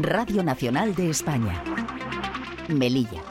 Radio Nacional de España. Melilla.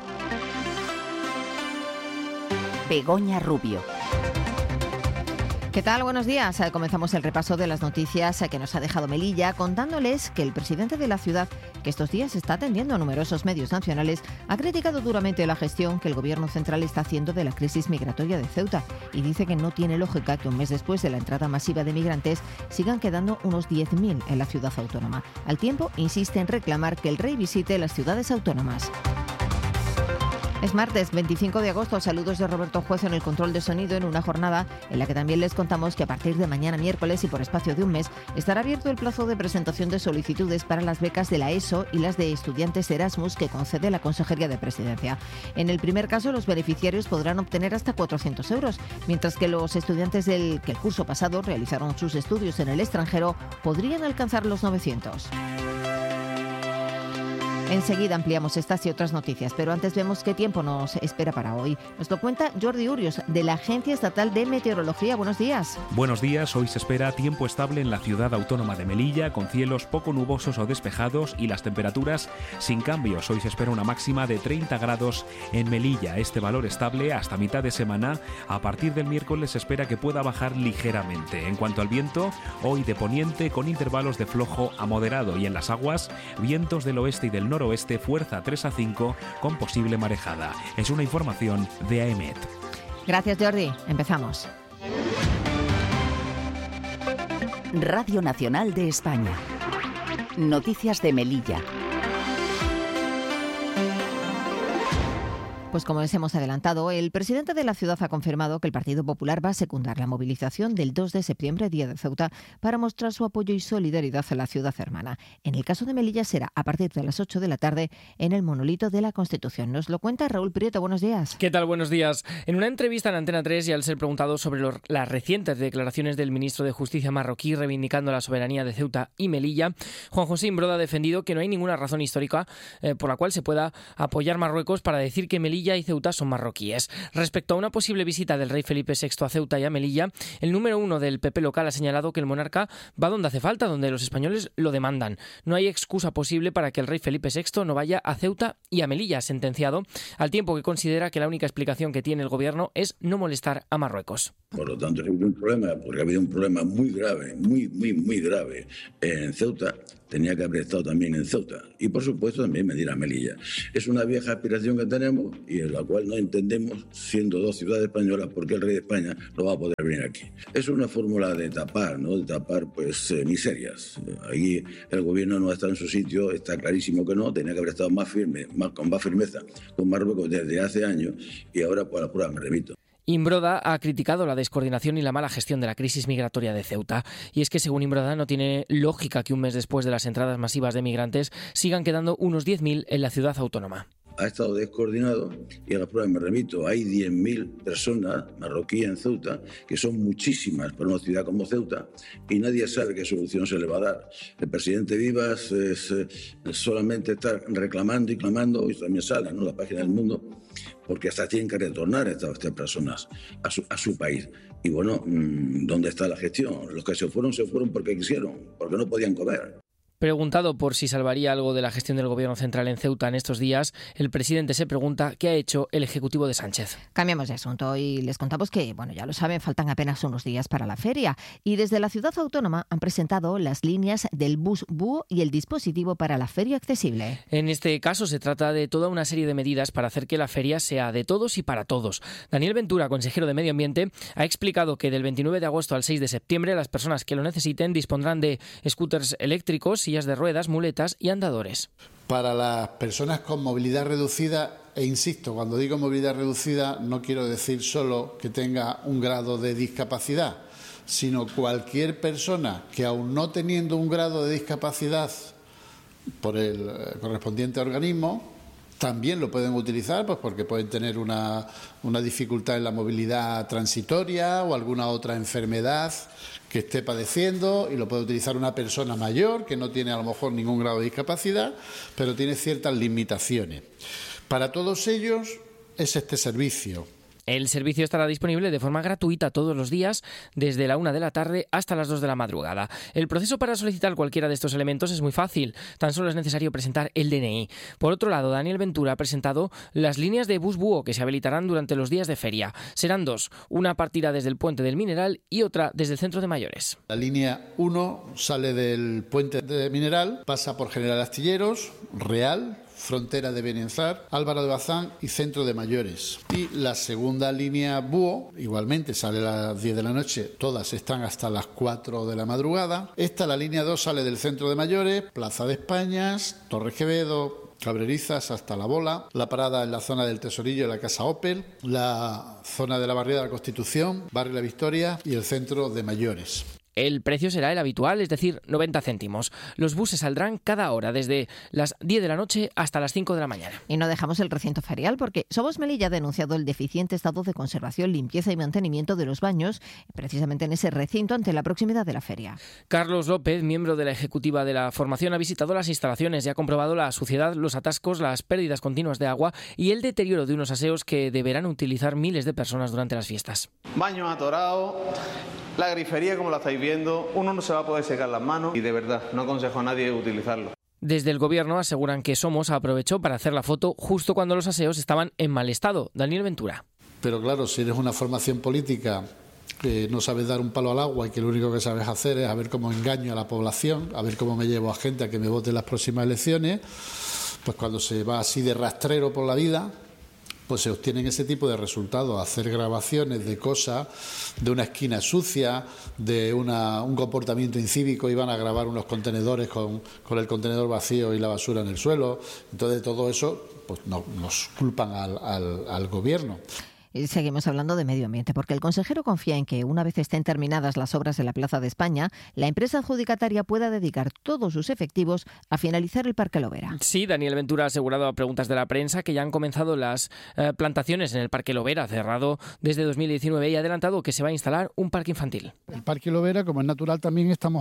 Begoña Rubio. ¿Qué tal? Buenos días. Comenzamos el repaso de las noticias que nos ha dejado Melilla, contándoles que el presidente de la ciudad, que estos días está atendiendo a numerosos medios nacionales, ha criticado duramente la gestión que el gobierno central está haciendo de la crisis migratoria de Ceuta y dice que no tiene lógica que un mes después de la entrada masiva de migrantes sigan quedando unos 10.000 en la ciudad autónoma. Al tiempo, insiste en reclamar que el rey visite las ciudades autónomas. Es martes 25 de agosto. Saludos de Roberto Juez en el control de sonido, en una jornada en la que también les contamos que a partir de mañana miércoles y por espacio de un mes estará abierto el plazo de presentación de solicitudes para las becas de la ESO y las de estudiantes Erasmus que concede la Consejería de Presidencia. En el primer caso, los beneficiarios podrán obtener hasta 400 euros, mientras que los estudiantes que el curso pasado realizaron sus estudios en el extranjero podrían alcanzar los 900. Enseguida ampliamos estas y otras noticias, pero antes vemos qué tiempo nos espera para hoy. Nos lo cuenta Jordi Urios, de la Agencia Estatal de Meteorología. Buenos días. Buenos días. Hoy se espera tiempo estable en la ciudad autónoma de Melilla, con cielos poco nubosos o despejados y las temperaturas sin cambios. Hoy se espera una máxima de 30 grados en Melilla. Este valor estable hasta mitad de semana. A partir del miércoles se espera que pueda bajar ligeramente. En cuanto al viento, hoy de poniente con intervalos de flojo a moderado, y en las aguas, vientos del oeste y del noroeste, fuerza 3 a 5 con posible marejada. Es una información de AEMET. Gracias, Jordi. Empezamos. Radio Nacional de España. Noticias de Melilla. Pues como les hemos adelantado, el presidente de la ciudad ha confirmado que el Partido Popular va a secundar la movilización del 2 de septiembre, Día de Ceuta, para mostrar su apoyo y solidaridad a la ciudad hermana. En el caso de Melilla será a partir de las 8 de la tarde en el Monolito de la Constitución. Nos lo cuenta Raúl Prieto. Buenos días. ¿Qué tal? Buenos días. En una entrevista en Antena 3 y al ser preguntado sobre las recientes declaraciones del ministro de Justicia marroquí reivindicando la soberanía de Ceuta y Melilla, Juan José Imbroda ha defendido que no hay ninguna razón histórica por la cual se pueda apoyar Marruecos para decir que Melilla y Ceuta son marroquíes. Respecto a una posible visita del rey Felipe VI a Ceuta y a Melilla, el número 1 del PP local ha señalado que el monarca va donde hace falta, donde los españoles lo demandan. No hay excusa posible para que el rey Felipe VI no vaya a Ceuta y a Melilla, ha sentenciado, al tiempo que considera que la única explicación que tiene el gobierno es no molestar a Marruecos. Por lo tanto, es un problema, porque ha habido un problema muy grave, muy grave en Ceuta. Tenía que haber estado también en Ceuta y, por supuesto, también venir a Melilla. Es una vieja aspiración que tenemos y en la cual no entendemos, siendo dos ciudades españolas, por qué el rey de España no va a poder venir aquí. Es una fórmula de tapar, ¿no? De tapar, miserias. Aquí el gobierno no está en su sitio, está clarísimo que no, tenía que haber estado más firme, con más firmeza con Marruecos desde hace años y ahora por la prueba me remito. Imbroda ha criticado la descoordinación y la mala gestión de la crisis migratoria de Ceuta. Y es que, según Imbroda, no tiene lógica que un mes después de las entradas masivas de migrantes sigan quedando unos 10.000 en la ciudad autónoma. Ha estado descoordinado y a las pruebas me remito. Hay 10.000 personas marroquíes en Ceuta, que son muchísimas para una ciudad como Ceuta, y nadie sabe qué solución se le va a dar. El presidente Vivas solamente está reclamando y clamando, y también sale, ¿no?, la página del Mundo, porque hasta tienen que retornar estas personas a su país. Y bueno, ¿dónde está la gestión? Los que se fueron porque quisieron, porque no podían comer. Preguntado por si salvaría algo de la gestión del gobierno central en Ceuta en estos días, el presidente se pregunta qué ha hecho el ejecutivo de Sánchez. Cambiamos de asunto y les contamos que, ya lo saben, faltan apenas unos días para la feria y desde la ciudad autónoma han presentado las líneas del bus búho y el dispositivo para la feria accesible. En este caso se trata de toda una serie de medidas para hacer que la feria sea de todos y para todos. Daniel Ventura, consejero de Medio Ambiente, ha explicado que del 29 de agosto al 6 de septiembre las personas que lo necesiten dispondrán de scooters eléctricos, sillas de ruedas, muletas y andadores. Para las personas con movilidad reducida, e insisto, cuando digo movilidad reducida no quiero decir solo que tenga un grado de discapacidad, sino cualquier persona que, aun no teniendo un grado de discapacidad por el correspondiente organismo, también lo pueden utilizar, pues porque pueden tener una dificultad en la movilidad transitoria o alguna otra enfermedad que esté padeciendo, y lo puede utilizar una persona mayor que no tiene a lo mejor ningún grado de discapacidad, pero tiene ciertas limitaciones. Para todos ellos es este servicio. El servicio estará disponible de forma gratuita todos los días, desde la 1 de la tarde hasta las 2 de la madrugada. El proceso para solicitar cualquiera de estos elementos es muy fácil, tan solo es necesario presentar el DNI. Por otro lado, Daniel Ventura ha presentado las líneas de bus búho que se habilitarán durante los días de feria. Serán dos, una partida desde el Puente del Mineral y otra desde el Centro de Mayores. La línea 1 sale del Puente del Mineral, pasa por General Astilleros, Real, Frontera de Benienzar, Álvaro de Bazán y Centro de Mayores. Y la segunda línea búho, igualmente sale a las 10 de la noche, todas están hasta las 4 de la madrugada. La línea 2 sale del Centro de Mayores, Plaza de Españas, Torres Quevedo, Cabrerizas hasta La Bola, la parada en la zona del Tesorillo de la Casa Opel, la zona de la Barriada de la Constitución, Barrio La Victoria y el Centro de Mayores. El precio será el habitual, es decir, 90 céntimos. Los buses saldrán cada hora, desde las 10 de la noche hasta las 5 de la mañana. Y no dejamos el recinto ferial porque Somos Melilla ha denunciado el deficiente estado de conservación, limpieza y mantenimiento de los baños, precisamente en ese recinto ante la proximidad de la feria. Carlos López, miembro de la ejecutiva de la formación, ha visitado las instalaciones y ha comprobado la suciedad, los atascos, las pérdidas continuas de agua y el deterioro de unos aseos que deberán utilizar miles de personas durante las fiestas. Baños atorados, la grifería como la estáis viendo, uno no se va a poder secar las manos y de verdad no aconsejo a nadie utilizarlo. Desde el Gobierno aseguran que Somos aprovechó para hacer la foto justo cuando los aseos estaban en mal estado. Daniel Ventura. Pero claro, si eres una formación política que no sabes dar un palo al agua y que lo único que sabes hacer es a ver cómo engaño a la población, a ver cómo me llevo a gente a que me vote en las próximas elecciones, pues cuando se va así de rastrero por la vida, pues se obtienen ese tipo de resultados, hacer grabaciones de cosas, de una esquina sucia, de un comportamiento incívico, iban a grabar unos contenedores con el contenedor vacío y la basura en el suelo. Entonces todo eso pues nos culpan al Gobierno. Y seguimos hablando de medio ambiente, porque el consejero confía en que, una vez estén terminadas las obras en la Plaza de España, la empresa adjudicataria pueda dedicar todos sus efectivos a finalizar el Parque Lovera. Sí, Daniel Ventura ha asegurado a preguntas de la prensa que ya han comenzado las plantaciones en el Parque Lovera, cerrado desde 2019, y ha adelantado que se va a instalar un parque infantil. El Parque Lovera, como es natural, también están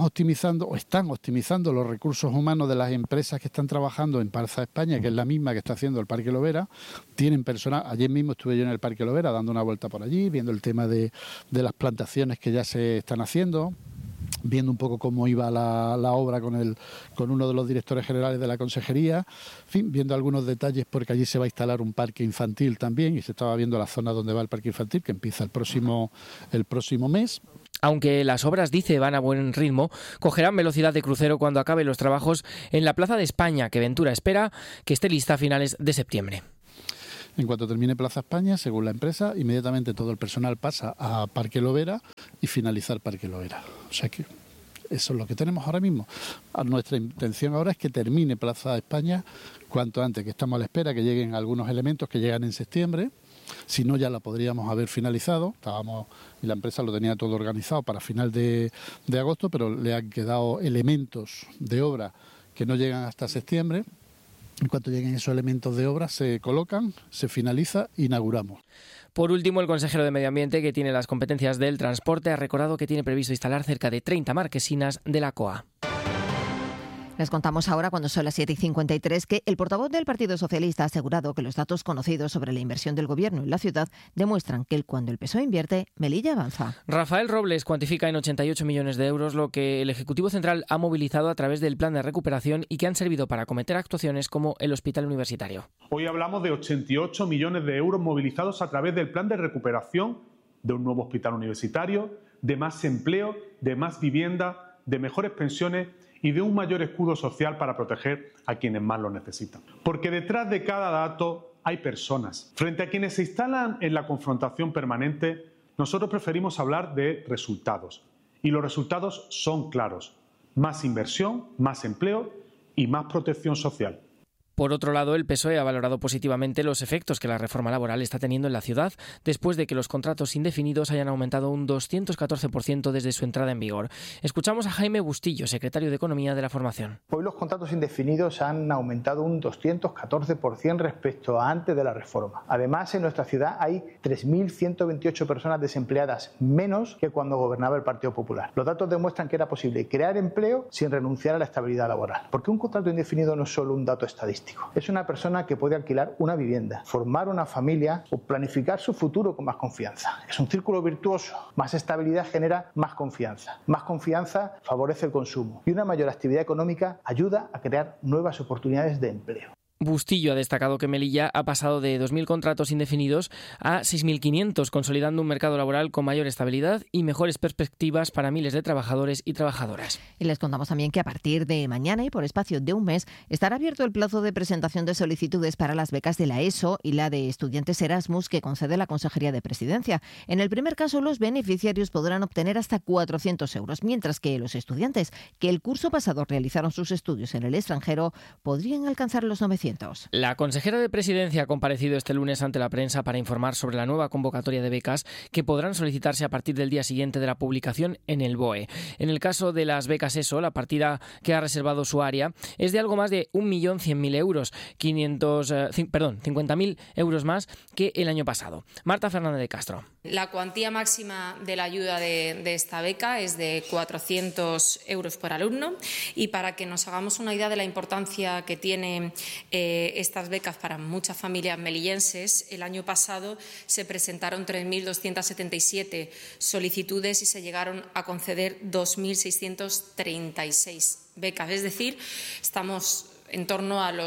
optimizando los recursos humanos de las empresas que están trabajando en Plaza de España, que es la misma que está haciendo el Parque Lovera. Tienen personal. Ayer mismo estuve yo en el Parque Lovera dando una vuelta por allí, viendo el tema de las plantaciones que ya se están haciendo, viendo un poco cómo iba la obra con uno de los directores generales de la consejería, en fin, viendo algunos detalles porque allí se va a instalar un parque infantil también y se estaba viendo la zona donde va el parque infantil, que empieza el próximo mes. Aunque las obras, dice, van a buen ritmo, cogerán velocidad de crucero cuando acaben los trabajos en la Plaza de España, que Ventura espera que esté lista a finales de septiembre. En cuanto termine Plaza España, según la empresa, inmediatamente todo el personal pasa a Parque Lovera y finalizar Parque Lovera. O sea que eso es lo que tenemos ahora mismo. Nuestra intención ahora es que termine Plaza España cuanto antes, que estamos a la espera que lleguen algunos elementos que llegan en septiembre. Si no, ya la podríamos haber finalizado. Y la empresa lo tenía todo organizado para final de agosto, pero le han quedado elementos de obra que no llegan hasta septiembre. En cuanto lleguen esos elementos de obra, se colocan, se finaliza, inauguramos. Por último, el consejero de Medio Ambiente, que tiene las competencias del transporte, ha recordado que tiene previsto instalar cerca de 30 marquesinas de la COA. Les contamos ahora, cuando son las 7:53, que el portavoz del Partido Socialista ha asegurado que los datos conocidos sobre la inversión del Gobierno en la ciudad demuestran que cuando el PSOE invierte, Melilla avanza. Rafael Robles cuantifica en 88 millones de euros lo que el Ejecutivo Central ha movilizado a través del plan de recuperación y que han servido para acometer actuaciones como el Hospital Universitario. Hoy hablamos de 88 millones de euros movilizados a través del plan de recuperación de un nuevo hospital universitario, de más empleo, de más vivienda, de mejores pensiones y de un mayor escudo social para proteger a quienes más lo necesitan. Porque detrás de cada dato hay personas. Frente a quienes se instalan en la confrontación permanente, nosotros preferimos hablar de resultados. Y los resultados son claros. Más inversión, más empleo y más protección social. Por otro lado, el PSOE ha valorado positivamente los efectos que la reforma laboral está teniendo en la ciudad después de que los contratos indefinidos hayan aumentado un 214% desde su entrada en vigor. Escuchamos a Jaime Bustillo, secretario de Economía de la formación. Hoy los contratos indefinidos han aumentado un 214% respecto a antes de la reforma. Además, en nuestra ciudad hay 3.128 personas desempleadas menos que cuando gobernaba el Partido Popular. Los datos demuestran que era posible crear empleo sin renunciar a la estabilidad laboral. Porque un contrato indefinido no es solo un dato estadístico. turístico. Es una persona que puede alquilar una vivienda, formar una familia o planificar su futuro con más confianza. Es un círculo virtuoso. Más estabilidad genera más confianza. Más confianza favorece el consumo y una mayor actividad económica ayuda a crear nuevas oportunidades de empleo. Bustillo ha destacado que Melilla ha pasado de 2.000 contratos indefinidos a 6.500, consolidando un mercado laboral con mayor estabilidad y mejores perspectivas para miles de trabajadores y trabajadoras. Y les contamos también que a partir de mañana y por espacio de un mes estará abierto el plazo de presentación de solicitudes para las becas de la ESO y la de estudiantes Erasmus que concede la Consejería de Presidencia. En el primer caso, los beneficiarios podrán obtener hasta 400 euros, mientras que los estudiantes que el curso pasado realizaron sus estudios en el extranjero podrían alcanzar los 900. La consejera de Presidencia ha comparecido este lunes ante la prensa para informar sobre la nueva convocatoria de becas que podrán solicitarse a partir del día siguiente de la publicación en el BOE. En el caso de las becas ESO, la partida que ha reservado su área es de algo más de 1.100.000 euros, 50.000 euros más que el año pasado. Marta Fernández de Castro. La cuantía máxima de la ayuda de esta beca es de 400 euros por alumno y para que nos hagamos una idea de la importancia que tiene estas becas para muchas familias melillenses, el año pasado se presentaron 3.277 solicitudes y se llegaron a conceder 2.636 becas. Es decir, estamos en torno al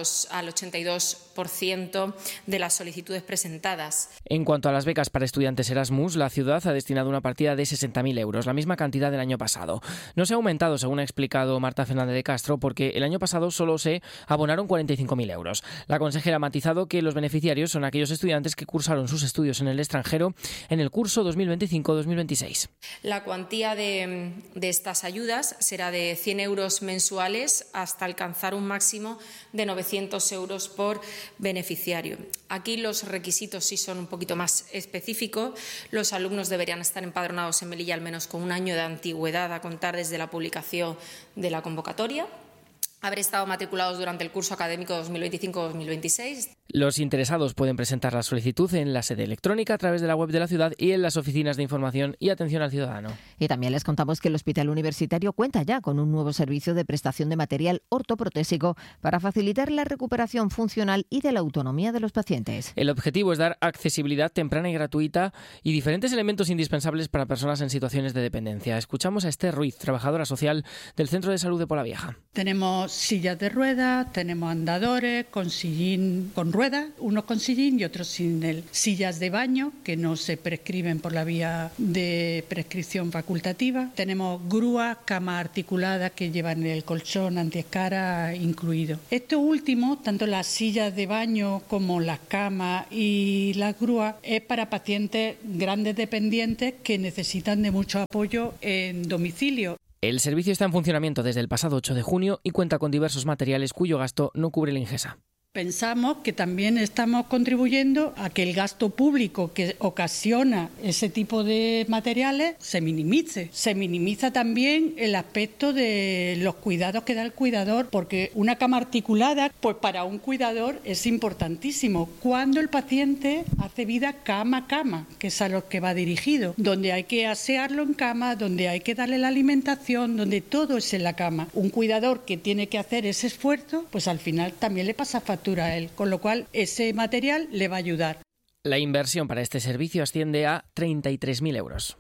82% de las solicitudes presentadas. En cuanto a las becas para estudiantes Erasmus, la ciudad ha destinado una partida de 60.000 euros, la misma cantidad del año pasado. No se ha aumentado, según ha explicado Marta Fernández de Castro, porque el año pasado solo se abonaron 45.000 euros. La consejera ha matizado que los beneficiarios son aquellos estudiantes que cursaron sus estudios en el extranjero en el curso 2025-2026. La cuantía de estas ayudas será de 100 euros mensuales hasta alcanzar un máximo de 900 euros por beneficiario. Aquí los requisitos sí son un poquito más específicos. Los alumnos deberían estar empadronados en Melilla al menos con un año de antigüedad a contar desde la publicación de la convocatoria. Haber estado matriculados durante el curso académico 2025-2026. Los interesados pueden presentar la solicitud en la sede electrónica a través de la web de la ciudad y en las oficinas de información y atención al ciudadano. Y también les contamos que el Hospital Universitario cuenta ya con un nuevo servicio de prestación de material ortoprotésico para facilitar la recuperación funcional y de la autonomía de los pacientes. El objetivo es dar accesibilidad temprana y gratuita y diferentes elementos indispensables para personas en situaciones de dependencia. Escuchamos a Esther Ruiz, trabajadora social del Centro de Salud de Polavieja. Tenemos sillas de ruedas, tenemos andadores con sillín con ruedas, unos con sillín y otros sin él. Sillas de baño que no se prescriben por la vía de prescripción facultativa. Tenemos grúas, camas articuladas que llevan el colchón antiescara incluido. Esto último, tanto las sillas de baño como las camas y las grúas, es para pacientes grandes dependientes que necesitan de mucho apoyo en domicilio. El servicio está en funcionamiento desde el pasado 8 de junio y cuenta con diversos materiales cuyo gasto no cubre la Ingesa. Pensamos que también estamos contribuyendo a que el gasto público que ocasiona ese tipo de materiales se minimice. Se minimiza también el aspecto de los cuidados que da el cuidador, porque una cama articulada, pues para un cuidador es importantísimo. Cuando el paciente hace vida cama a cama, que es a lo que va dirigido, donde hay que asearlo en cama, donde hay que darle la alimentación, donde todo es en la cama. Un cuidador que tiene que hacer ese esfuerzo, pues al final también le pasa factura a él, con lo cual ese material le va a ayudar. La inversión para este servicio asciende a 33.000 euros.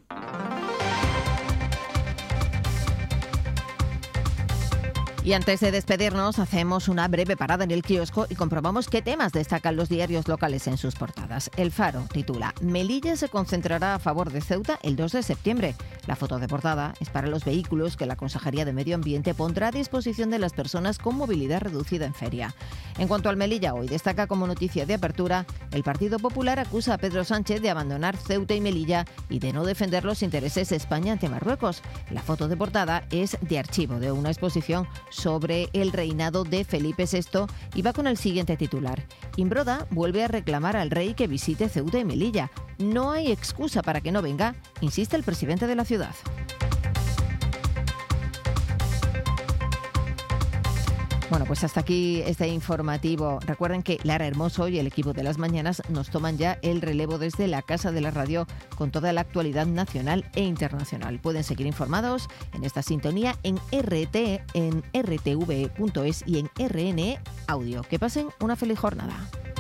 Y antes de despedirnos, hacemos una breve parada en el kiosco y comprobamos qué temas destacan los diarios locales en sus portadas. El Faro titula: Melilla se concentrará a favor de Ceuta el 2 de septiembre. La foto de portada es para los vehículos que la Consejería de Medio Ambiente pondrá a disposición de las personas con movilidad reducida en feria. En cuanto al Melilla Hoy, destaca como noticia de apertura: el Partido Popular acusa a Pedro Sánchez de abandonar Ceuta y Melilla y de no defender los intereses de España ante Marruecos. La foto de portada es de archivo de una exposición sobre el reinado de Felipe VI y va con el siguiente titular: Imbroda vuelve a reclamar al rey que visite Ceuta y Melilla. No hay excusa para que no venga, insiste el presidente de la ciudad. Bueno, pues hasta aquí este informativo. Recuerden que Lara Hermoso y el equipo de Las Mañanas nos toman ya el relevo desde la Casa de la Radio con toda la actualidad nacional e internacional. Pueden seguir informados en esta sintonía en RT, en rtv.es y en RN Audio. Que pasen una feliz jornada.